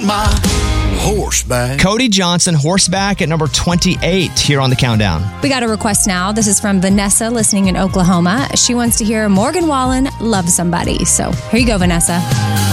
my horseback. Cody Johnson, Horseback at number 28 here on the countdown. We got a request now. This is from Vanessa listening in Oklahoma. She wants to hear Morgan Wallen, Love Somebody. So here you go, Vanessa.